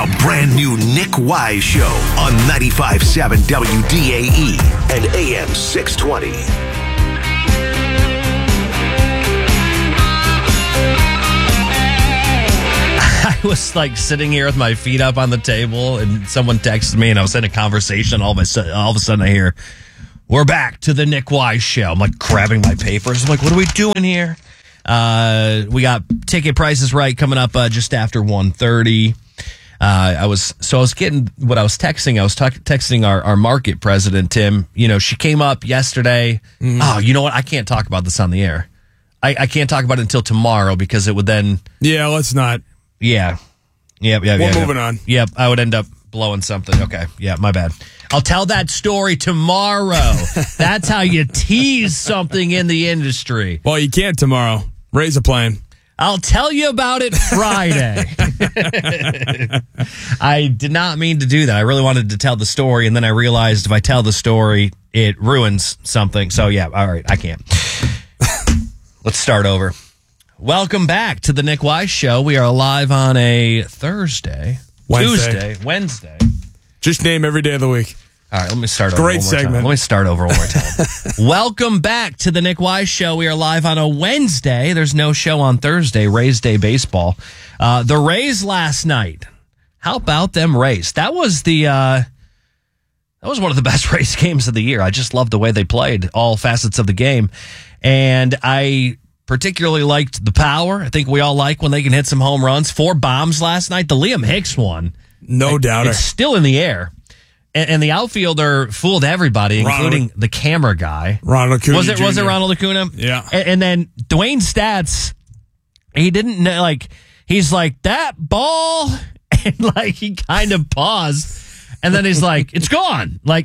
The brand new Nick Wise Show on 95.7 WDAE and AM 620. I was like sitting here with my feet up on the table and someone texted me and I was in a conversation. All of a sudden I hear, "We're back to the Nick Wise Show." I'm like grabbing my papers. I'm like, what are we doing here? We got ticket prices right coming up just after 1:30. I was getting what I was texting. I was texting our market president, Tim. You know, she came up yesterday. Oh, you know what? I can't talk about this on the air. I can't talk about it until tomorrow because it would then. Yeah, let's not. Yeah. We're moving on. Yep, I would end up blowing something. Okay, yeah, my bad. I'll tell that story tomorrow. That's how you tease something in the industry. Well, you can't tomorrow. Raise a plane. I'll tell you about it Friday. I did not mean to do that. I really wanted to tell the story, and then I realized if I tell the story, it ruins something. So, yeah, all right, I can't. Let's start over. Welcome back to the Nick Wise Show. We are live on a Wednesday. Just name every day of the week. All right, let me start over. Great segment. Let me start over one more time. Welcome back to the Nick Wise Show. We are live on a Wednesday. There's no show on Thursday. Rays Day baseball. The Rays last night. How about them Rays? That was one of the best Rays games of the year. I just loved the way they played all facets of the game, and I particularly liked the power. I think we all like when they can hit some home runs. 4 bombs last night. The Liam Hicks one. No doubter. It's still in the air. And the outfielder fooled everybody, including the camera guy. Ronald Acuna. Was it Ronald Acuna? Yeah. And then Dwayne Stats, he didn't know, like, he's like, that ball, and like he kind of paused, and then he's like, it's gone. Like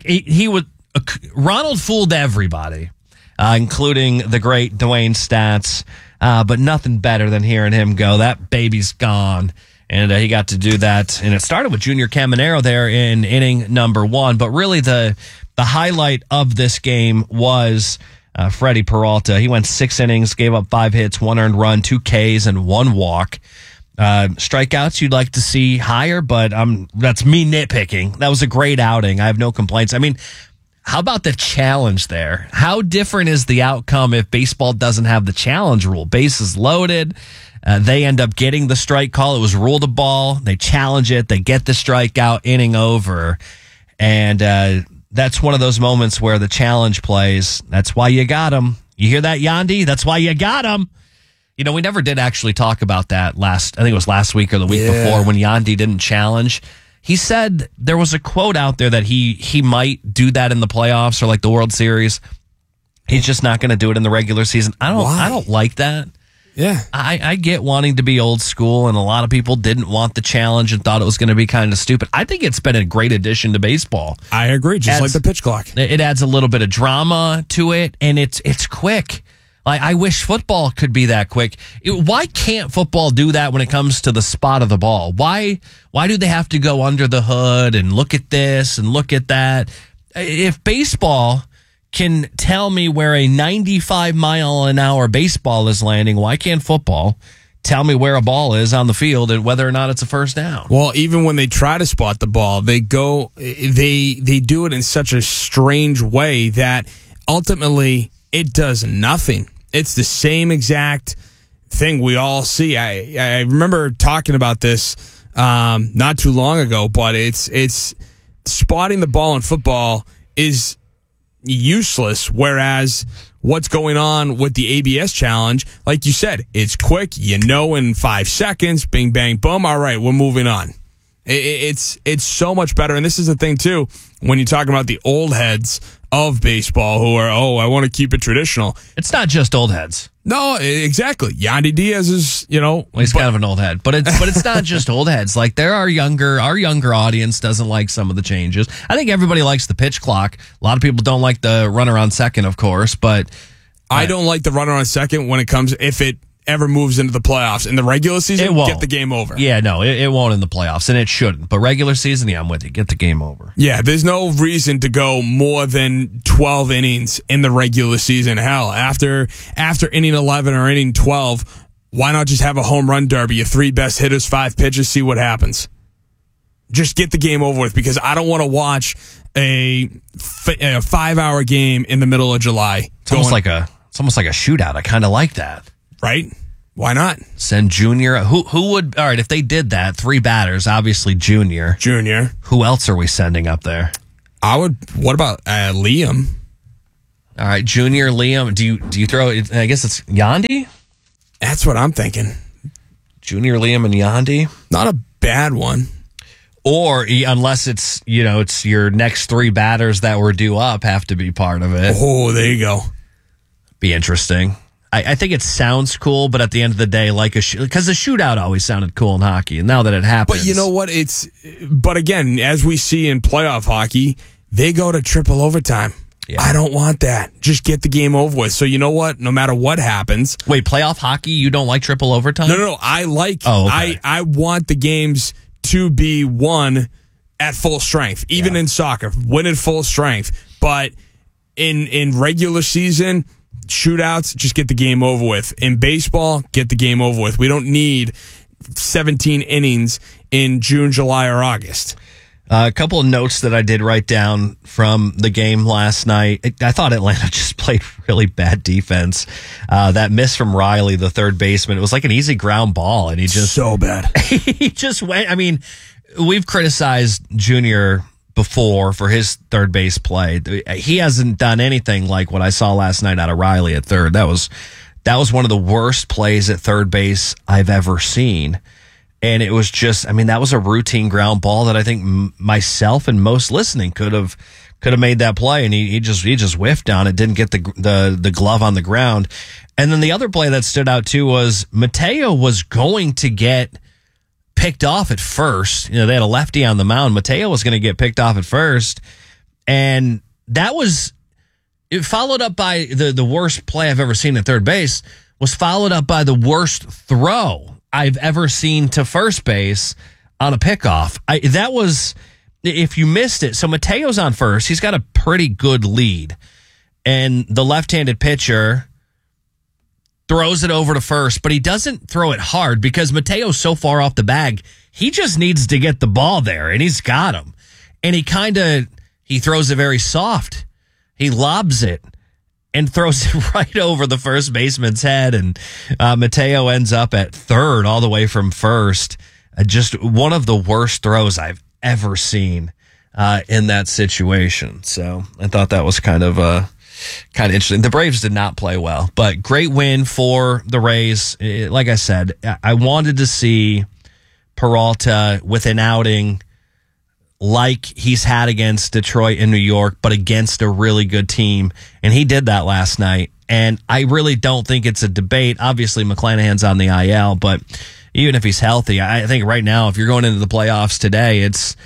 Ronald fooled everybody. Including the great Dwayne Stats, but nothing better than hearing him go, that baby's gone. And he got to do that. And it started with Junior Caminero there in inning number 1. But really the highlight of this game was Freddie Peralta. He went 6 innings, gave up 5 hits, 1 earned run, 2 Ks, and 1 walk. Strikeouts you'd like to see higher, but that's me nitpicking. That was a great outing. I have no complaints. I mean, how about the challenge there? How different is the outcome if baseball doesn't have the challenge rule? Bases loaded. They end up getting the strike call. It was ruled a ball. They challenge it. They get the strikeout, inning over. And that's one of those moments where the challenge plays. That's why you got him. You hear that, Yandy? That's why you got him. You know, we never did actually talk about that I think it was last week or the week before when Yandy didn't challenge. He said there was a quote out there that he might do that in the playoffs or like the World Series. He's just not going to do it in the regular season. I don't like that. Yeah. I get wanting to be old school, and a lot of people didn't want the challenge and thought it was going to be kind of stupid. I think it's been a great addition to baseball. I agree, like the pitch clock. It adds a little bit of drama to it, and it's quick. Like, I wish football could be that quick. Why can't football do that when it comes to the spot of the ball? Why do they have to go under the hood and look at this and look at that? If baseball can tell me where a 95-mile-an-hour baseball is landing, why can't football tell me where a ball is on the field and whether or not it's a first down? Well, even when they try to spot the ball, they do it in such a strange way that ultimately it does nothing. It's the same exact thing we all see. I remember talking about this not too long ago, but it's spotting the ball in football is useless, whereas what's going on with the ABS challenge, like you said, it's quick, in 5 seconds, bing, bang, boom, all right, we're moving on. It's so much better, and this is the thing, too, when you're talking about the old heads of baseball who are, I want to keep it traditional. It's not just old heads. No, exactly. Yandy Diaz is, well, he's kind of an old head, but it's not just old heads. Like, our younger audience doesn't like some of the changes. I think everybody likes the pitch clock. A lot of people don't like the runner on second, of course, but I don't like the runner on second when it comes, if it ever moves into the playoffs. In the regular season, get the game over. Yeah, no, it won't in the playoffs, and it shouldn't. But regular season, I'm with you. Get the game over. Yeah, there's no reason to go more than 12 innings in the regular season. Hell, after inning 11 or inning 12, why not just have a home run derby? Your 3 best hitters, 5 pitchers, see what happens. Just get the game over with, because I don't want to watch a 5-hour game in the middle of July. It's almost like a shootout. I kind of like that. Right? Why not? Send Junior. Who would? All right, if they did that, 3 batters, obviously Junior. Who else are we sending up there? What about Liam? All right, Junior, Liam. Do you throw? I guess it's Yandy. That's what I'm thinking. Junior, Liam, and Yandy. Not a bad one. Or unless it's your next 3 batters that were due up have to be part of it. Oh, there you go. Be interesting. I think it sounds cool, but at the end of the day, because the shootout always sounded cool in hockey, and now that it happens. But you know what? But again, as we see in playoff hockey, they go to triple overtime. Yeah. I don't want that. Just get the game over with. So you know what? No matter what happens. Wait, playoff hockey, you don't like triple overtime? No. I want the games to be won at full strength, even in soccer, win at full strength. But in regular season, shootouts, just get the game over with. In baseball, get the game over with. We don't need 17 innings in June, July, or August. A couple of notes that I did write down from the game last night. I thought Atlanta just played really bad defense. That miss from Riley, the third baseman, it was like an easy ground ball, and he just so bad. He just went. I mean, we've criticized Junior before for his third base play. He hasn't done anything like what I saw last night out of Riley at third. That was one of the worst plays at third base I've ever seen. And it was just, that was a routine ground ball that I think myself and most listening could have made that play, and he just whiffed on it, didn't get the glove on the ground. And then the other play that stood out too was Mateo was going to get picked off at first. They had a lefty on the mound. Mateo was going to get picked off at first, and it followed up by the worst play I've ever seen at third base. Was followed up by the worst throw I've ever seen to first base on a pickoff. That was, if you missed it, so Mateo's on first. He's got a pretty good lead. And the left-handed pitcher throws it over to first, but he doesn't throw it hard because Mateo's so far off the bag. He just needs to get the ball there, and he's got him. And he throws it very soft. He lobs it and throws it right over the first baseman's head, and Mateo ends up at third all the way from first. Just one of the worst throws I've ever seen in that situation. So I thought that was kind of interesting. The Braves did not play well, but great win for the Rays. Like I said, I wanted to see Peralta with an outing like he's had against Detroit and New York, but against a really good team. And he did that last night. And I really don't think it's a debate. Obviously, McClanahan's on the IL, but even if he's healthy, I think right now, if you're going into the playoffs today, it's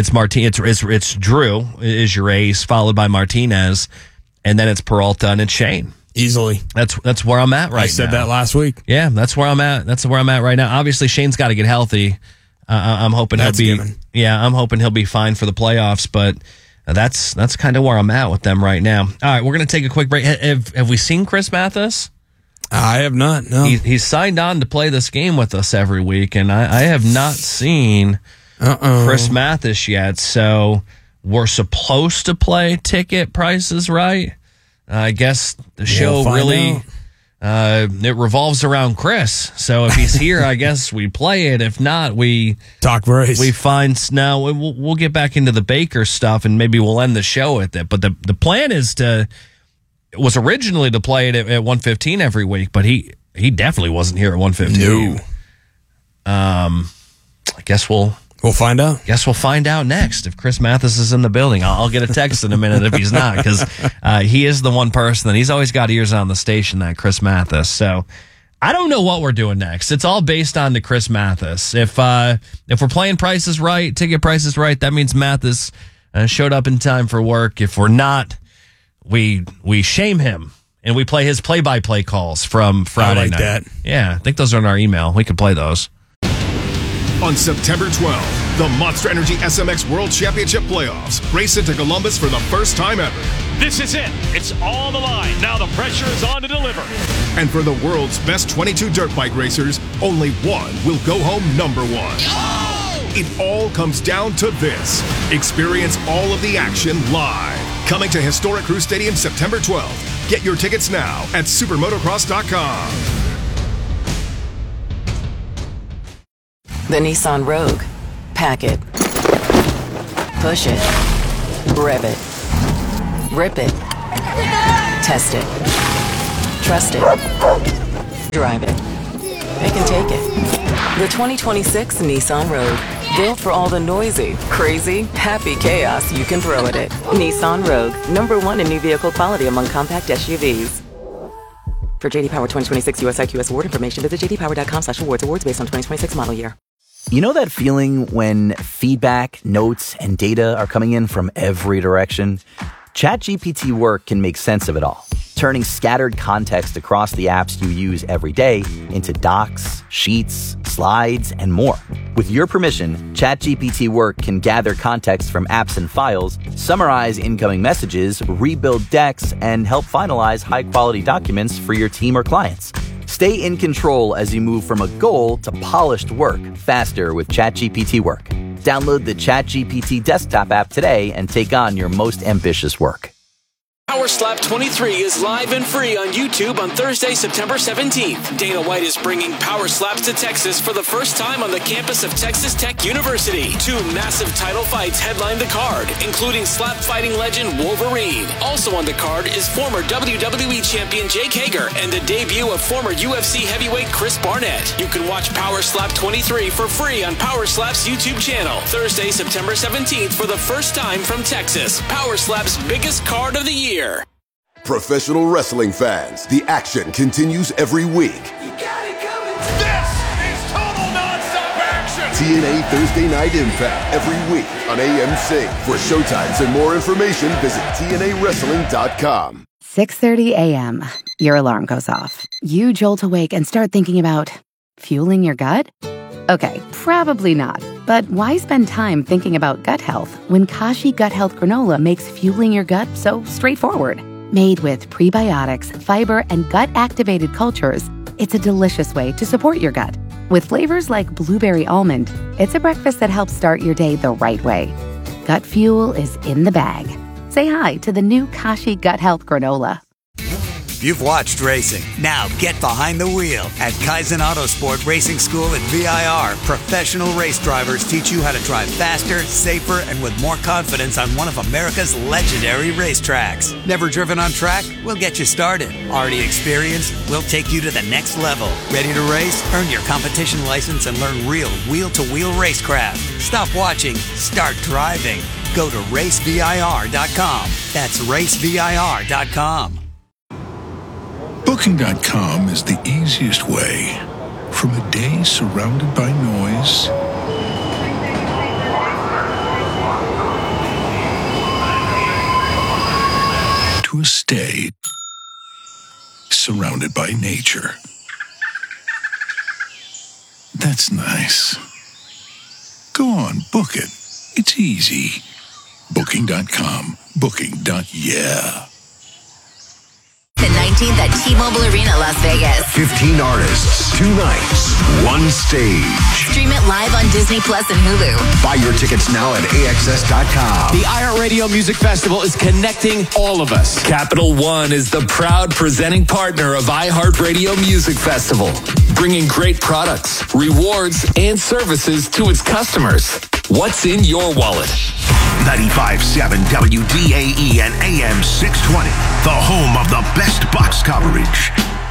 Drew is your ace, followed by Martinez, and then it's Peralta and it's Shane. Easily. That's where I'm at right now. I said that last week. Yeah, that's where I'm at. That's where I'm at right now. Obviously, Shane's got to get healthy. I'm hoping he'll be. Given. Yeah, I'm hoping he'll be fine for the playoffs. But that's kind of where I'm at with them right now. All right, we're gonna take a quick break. Have we seen Chris Mathis? I have not. No, he's signed on to play this game with us every week, and I have not seen Chris Mathis yet. So we're supposed to play ticket prices right. I guess the show really. It revolves around Chris. So if he's here, I guess we play it. If not, we talk Braves. We find now we'll get back into the Baker stuff, and maybe we'll end the show with it. But the plan was originally to play it at 1:15 every week, but he definitely wasn't here at 1:15. No. I guess we'll find out. Guess we'll find out next if Chris Mathis is in the building. I'll get a text in a minute if he's not, because he is the one person that he's always got ears on the station, that Chris Mathis. So I don't know what we're doing next. It's all based on the Chris Mathis. If we're playing prices right, ticket prices right, that means Mathis showed up in time for work. If we're not, we shame him and we play his play-by-play calls from Friday night. That. Yeah, I think those are in our email. We could play those. On September 12th, the Monster Energy SMX World Championship Playoffs race into Columbus for the first time ever. This is it. It's all the line. Now the pressure is on to deliver. And for the world's best 22 dirt bike racers, only one will go home number one. Oh! It all comes down to this. Experience all of the action live. Coming to Historic Crew Stadium September 12th. Get your tickets now at supermotocross.com. The Nissan Rogue. Pack it. Push it. Rev it. Rip it. Test it. Trust it. Drive it. They can take it. The 2026 Nissan Rogue. Built for all the noisy, crazy, happy chaos you can throw at it. Nissan Rogue. #1 in new vehicle quality among compact SUVs. For JD Power 2026 US IQS award information, visit jdpower.com/awards. Awards based on 2026 model year. You know that feeling when feedback, notes, and data are coming in from every direction? ChatGPT Work can make sense of it all, turning scattered context across the apps you use every day into docs, sheets, slides, and more. With your permission, ChatGPT Work can gather context from apps and files, summarize incoming messages, rebuild decks, and help finalize high-quality documents for your team or clients. Stay in control as you move from a goal to polished work faster with ChatGPT Work. Download the ChatGPT desktop app today and take on your most ambitious work. Power Slap 23 is live and free on YouTube on Thursday, September 17th. Dana White is bringing Power Slaps to Texas for the first time on the campus of Texas Tech University. 2 massive title fights headline the card, including slap fighting legend Wolverine. Also on the card is former WWE champion Jake Hager and the debut of former UFC heavyweight Chris Barnett. You can watch Power Slap 23 for free on Power Slap's YouTube channel. Thursday, September 17th for the first time from Texas. Power Slap's biggest card of the year. Professional wrestling fans, the action continues every week. You got it coming. This is total nonstop action. TNA Thursday Night Impact every week on AMC. For showtimes and more information, visit TNAWrestling.com. 6:30 a.m. Your alarm goes off. You jolt awake and start thinking about fueling your gut? Okay, probably not. But why spend time thinking about gut health when Kashi Gut Health Granola makes fueling your gut so straightforward? Made with prebiotics, fiber, and gut-activated cultures, it's a delicious way to support your gut. With flavors like blueberry almond, it's a breakfast that helps start your day the right way. Gut fuel is in the bag. Say hi to the new Kashi Gut Health Granola. You've watched racing. Now get behind the wheel. At Kaizen Autosport Racing School at VIR, professional race drivers teach you how to drive faster, safer, and with more confidence on one of America's legendary racetracks. Never driven on track? We'll get you started. Already experienced? We'll take you to the next level. Ready to race? Earn your competition license and learn real wheel-to-wheel racecraft. Stop watching. Start driving. Go to racevir.com. That's racevir.com. Booking.com is the easiest way. From a day surrounded by noise to a stay surrounded by nature. That's nice. Go on, book it. It's easy. Booking.com. Booking.yeah. The 19th at T-Mobile Arena, Las Vegas. 15 artists, 2 nights, 1 stage. Stream it live on Disney Plus and Hulu. Buy your tickets now at AXS.com. The iHeartRadio Music Festival is connecting all of us. Capital One is the proud presenting partner of iHeartRadio Music Festival, bringing great products, rewards, and services to its customers. What's in your wallet? 95.7 WDAE and AM 620, the home of the best box coverage.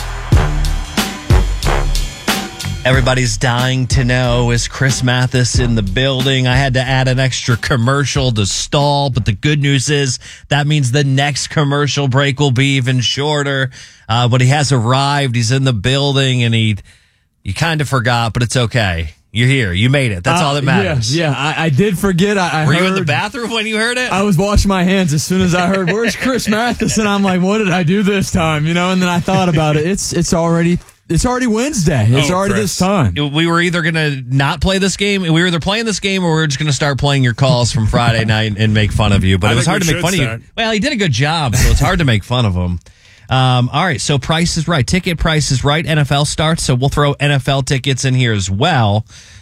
Everybody's dying to know, is Chris Mathis in the building? I had to add an extra commercial to stall, but the good news is that means the next commercial break will be even shorter. But he has arrived. He's in the building, and you kind of forgot, but it's okay. You're here. You made it. That's all that matters. Yeah, I did forget. Were you in the bathroom when you heard it? I was washing my hands as soon as I heard, where's Chris Mathis? And I'm like, what did I do this time? And then I thought about it. It's already Wednesday. It's already Chris, this time. We were either going to not play this game. We were either playing this game or we were just going to start playing your calls from Friday night and make fun of you. But it was hard to make fun of you. Well, he did a good job, so it's hard to make fun of him. All right, so Price is Right. Ticket Price is Right. NFL starts, so we'll throw NFL tickets in here as well.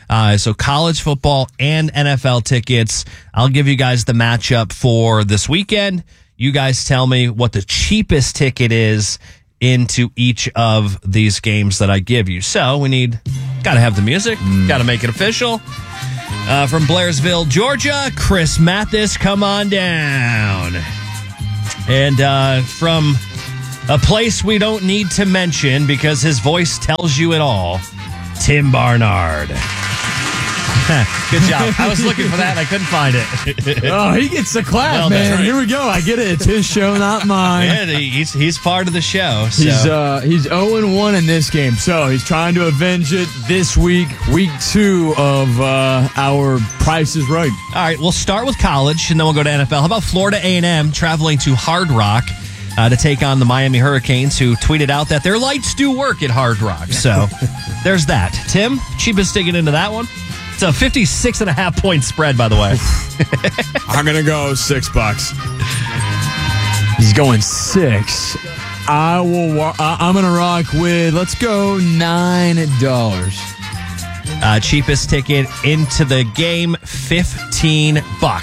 So college football and NFL tickets. I'll give you guys the matchup for this weekend. You guys tell me what the cheapest ticket is into each of these games that I give you. So we got to have the music, got to make it official. From Blairsville, Georgia, Chris Mathis, come on down. And from a place we don't need to mention because his voice tells you it all, Tim Barnard. Good job. I was looking for that and I couldn't find it. Oh, he gets the clap, Well, man. that's right. Here we go. I get it. It's his show, not mine. Yeah, he's part of the show. So. He's 0-1 in this game, so he's trying to avenge it this week, week 2 of our Price is Right. All right, we'll start with college, and then we'll go to NFL. How about Florida A&M traveling to Hard Rock to take on the Miami Hurricanes, who tweeted out that their lights do work at Hard Rock. So there's that. Tim, cheapest ticket into that one? It's a 56.5 point spread, by the way. I'm going to go $6. He's going 6. I'm going to rock with, let's go $9. Cheapest ticket into the game, $15.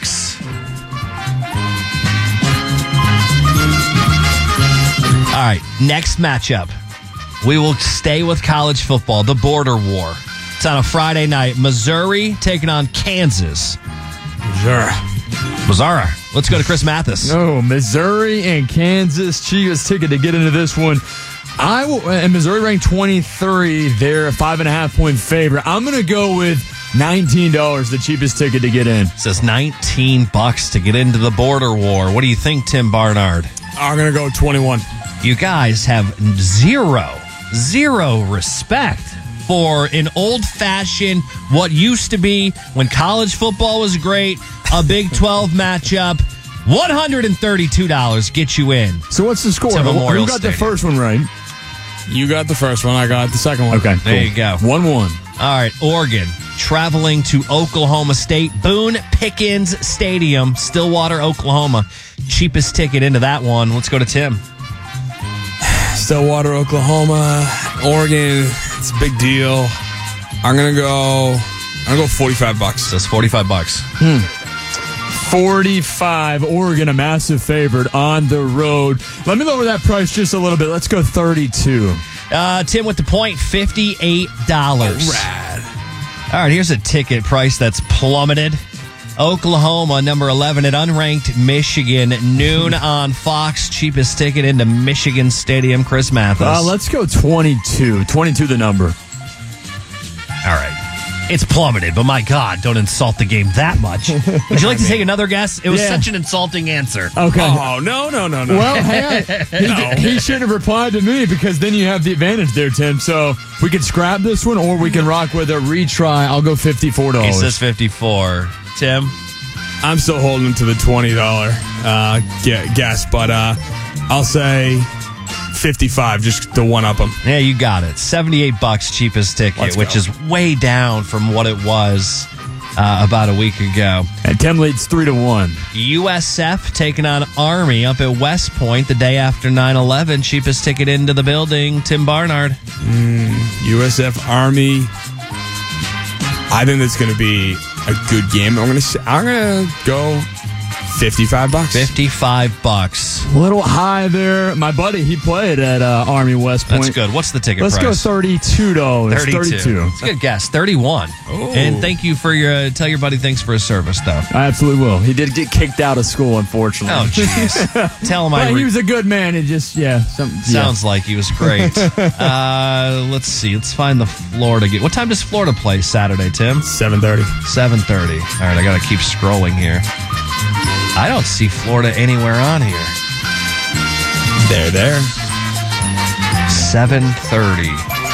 All right, next matchup. We will stay with college football, the border war. It's on a Friday night. Missouri taking on Kansas. Missouri. Let's go to Chris Mathis. No, Missouri and Kansas. Cheapest ticket to get into this one. And Missouri ranked 23. They're a 5.5 point favorite. I'm going to go with $19, the cheapest ticket to get in. It says $19 to get into the border war. What do you think, Tim Barnard? I'm going to go 21. You guys have zero respect for an old-fashioned, what used to be when college football was great, a Big 12 matchup. $132 get you in. So what's the score? To Memorial Who got Stadium. the first one right? You got the first one. I got the second one. Okay, There you go. 1-1. All right, Oregon traveling to Oklahoma State, Boone Pickens Stadium, Stillwater, Oklahoma. Cheapest ticket into that one. Let's go to Tim. Stillwater, Oklahoma, Oregon. It's a big deal. I'm gonna go $45. That's $45. 45. Oregon, a massive favorite on the road. Let me lower that price just a little bit. Let's go 32. Tim with the point, $58. Rad. All right, here's a ticket price that's plummeted. Oklahoma, number 11 at unranked Michigan. Noon on Fox. Cheapest ticket into Michigan Stadium. Chris Mathis. Let's go 22. 22 the number. All right. It's plummeted, but my God, don't insult the game that much. Would you like to take another guess? It was such an insulting answer. Okay. Oh, no. Well, hey, he should have replied to me because then you have the advantage there, Tim. So we can scrap this one or we can rock with a retry. I'll go $54. He says 54. Tim? I'm still holding to the $20 guess, but I'll say 55 just to one up them. Yeah, you got it. $78 cheapest ticket, which is way down from what it was about a week ago. And Tim leads 3-1. USF taking on Army up at West Point the day after 9/11. Cheapest ticket into the building. Tim Barnard. USF Army. I think that's going to be a good game. I'm gonna go $55. $55. A little high there. My buddy, he played at Army West Point. That's good. What's the ticket Let's price? go $32. 32. It's a good guess. 31. Oh. And thank you for tell your buddy thanks for his service, though. I absolutely will. He did get kicked out of school, unfortunately. Oh, jeez. Tell him he was a good man. It just, Sounds like he was great. Let's see. Let's find the Florida game. What time does Florida play Saturday, Tim? 7:30. 7:30. All right, I got to keep scrolling here. I don't see Florida anywhere on here. They're there. 7:30.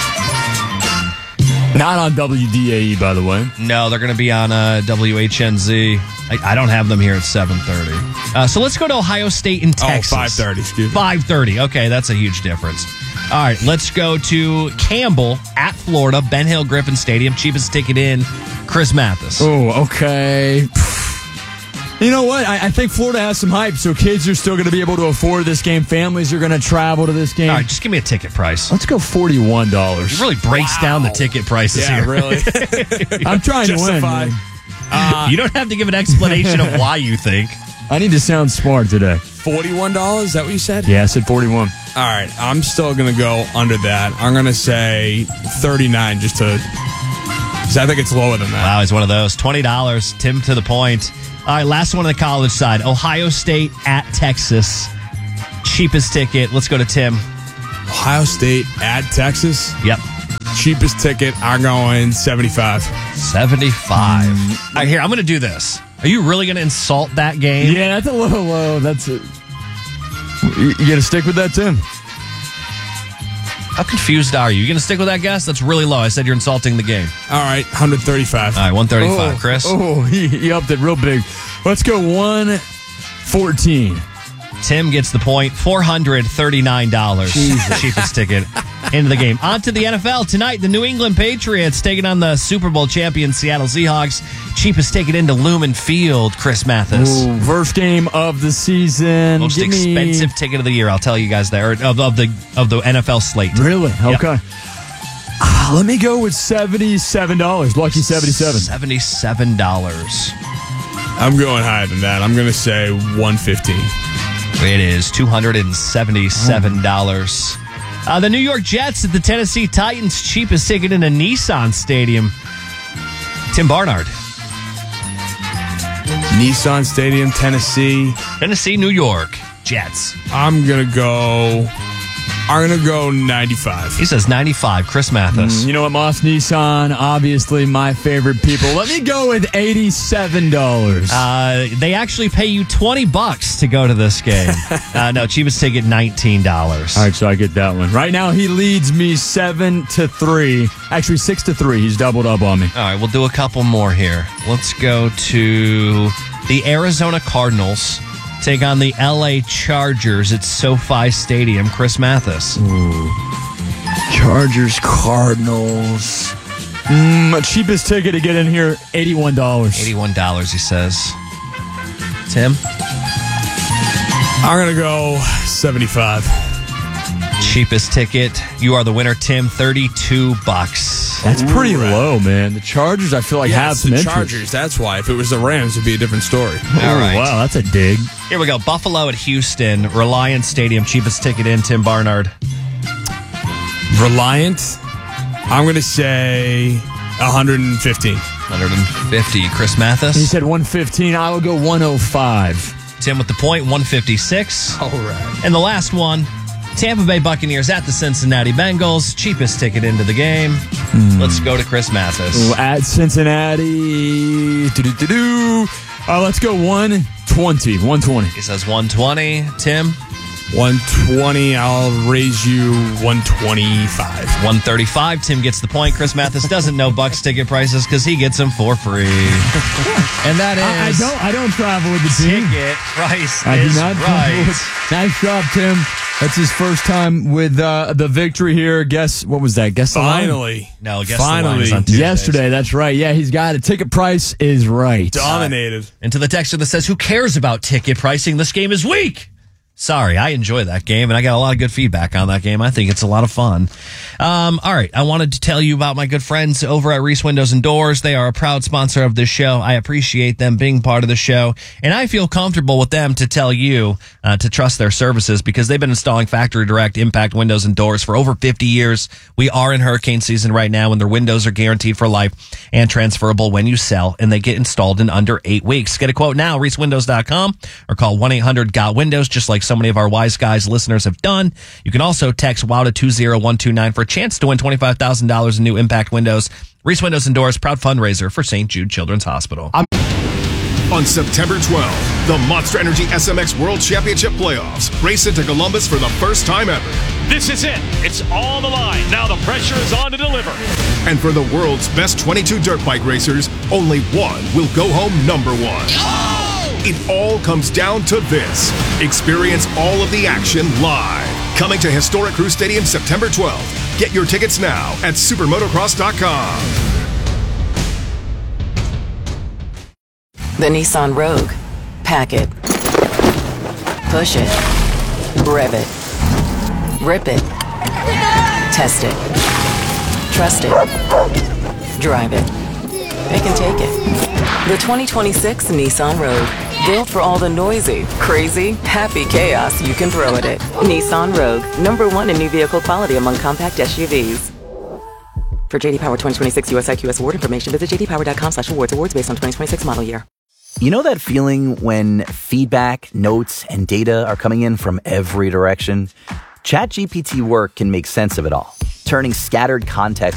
Not on WDAE, by the way. No, they're going to be on WHNZ. I don't have them here at 7:30. So let's go to Ohio State and Texas. 5:30, excuse me. 5:30. Okay, that's a huge difference. All right, let's go to Campbell at Florida, Ben Hill Griffin Stadium. Cheapest ticket in, Chris Mathis. Oh, okay. You know what? I think Florida has some hype, so kids are still going to be able to afford this game. Families are going to travel to this game. All right, just give me a ticket price. Let's go $41. It really breaks down the ticket prices here. Really. I'm trying to win. Man. You don't have to give an explanation of why you think. I need to sound smart today. $41? Is that what you said? Yeah, I said 41. All right, I'm still going to go under that. I'm going to say 39 just to... Because I think it's lower than that. Wow, he's one of those. $20. Tim to the point. All right, last one on the college side. Ohio State at Texas. Cheapest ticket. Let's go to Tim. Ohio State at Texas? Yep. Cheapest ticket, I'm going 75. 75. All right, here, I'm going to do this. Are you really going to insult that game? Yeah, that's a little low. That's it. You going to stick with that, Tim? How confused are you? You going to stick with that guess? That's really low. I said you're insulting the game. All right, 135. All right, 135. Chris? Oh, he upped it real big. Let's go 114. Tim gets the point. $439. The cheapest ticket into the game. On to the NFL. Tonight, the New England Patriots taking on the Super Bowl champion Seattle Seahawks. Cheapest ticket into Lumen Field, Chris Mathis. Ooh, first game of the season. Most expensive ticket of the year, I'll tell you guys there. Of the NFL slate. Really? Okay. Yep. Let me go with $77. Lucky 77. $77. I'm going higher than that. I'm going to say 115. It is $277. The New York Jets at the Tennessee Titans. Cheapest ticket in a Nissan Stadium. Tim Barnard. Nissan Stadium, Tennessee. Tennessee, New York. Jets. I'm going to go 95. He says 95. Chris Mathis. You know what, Moss Nissan, obviously my favorite people. Let me go with $87. They actually pay you $20 to go to this game. No, cheapest ticket, $19. All right, so I get that one. Right now, he leads me 7-3. Actually, 6-3. He's doubled up on me. All right, we'll do a couple more here. Let's go to the Arizona Cardinals. Take on the LA Chargers at SoFi Stadium. Chris Mathis. Ooh. Chargers, Cardinals. Cheapest ticket to get in here, $81. $81, he says. Tim? I'm going to go 75. Cheapest ticket. You are the winner, Tim. $32. That's pretty low, man. The Chargers, I feel like have some interest. Chargers. That's why. If it was the Rams, it'd be a different story. All right. Wow, that's a dig. Here we go. Buffalo at Houston. Reliance Stadium. Cheapest ticket in. Tim Barnard. Reliant. I'm going to say 115. 150. Chris Mathis. He said 115. I will go 105. Tim with the point. 156. All right. And the last one. Tampa Bay Buccaneers at the Cincinnati Bengals. Cheapest ticket into the game. Let's go to Chris Mathis. Ooh, at Cincinnati. Let's go 120. 120. He says 120. Tim? 120. I'll raise you 125. 135. Tim gets the point. Chris Mathis doesn't know Bucks ticket prices because he gets them for free. And that is... I don't travel with the team. Ticket price I is do not right. Nice job, Tim. That's his first time with the victory here. Guess, what was that? Guess the line? Finally. No, guess the line is on Tuesdays. Yesterday, that's right. Yeah, he's got it. Ticket price is right. Dominated. And to the texter that says, who cares about ticket pricing? This game is weak. Sorry, I enjoy that game, and I got a lot of good feedback on that game. I think it's a lot of fun. All right, I wanted to tell you about my good friends over at Reese Windows and Doors. They are a proud sponsor of this show. I appreciate them being part of the show, and I feel comfortable with them to tell you to trust their services because they've been installing factory direct impact windows and doors for over 50 years. We are in hurricane season right now, and their windows are guaranteed for life and transferable when you sell, and they get installed in under 8 weeks. Get a quote now, reesewindows.com, or call 1-800-GOT-WINDOWS, just like so many of our Wise Guys listeners have done. You can also text WOW to 20129 for a chance to win $25,000 in new impact windows. Reese Windows and Doors, proud fundraiser for St. Jude Children's Hospital. On September 12th, the Monster Energy SMX World Championship Playoffs race into Columbus for the first time ever. This is it. It's on the line. Now the pressure is on to deliver. And for the world's best 22 dirt bike racers, only one will go home number one. Oh! It all comes down to this. Experience all of the action live. Coming to Historic Crew Stadium September 12th. Get your tickets now at supermotocross.com. The Nissan Rogue. Pack it. Push it. Rev it. Rip it. Test it. Trust it. Drive it. They can take it. The 2026 Nissan Rogue. Built for all the noisy, crazy, happy chaos you can throw at it. Nissan Rogue. #1 in new vehicle quality among compact SUVs. For JD Power 2026 US IQS award information, visit jdpower.com/awards. Awards based on 2026 model year. You know that feeling when feedback, notes, and data are coming in from every direction? ChatGPT Work can make sense of it all, turning scattered context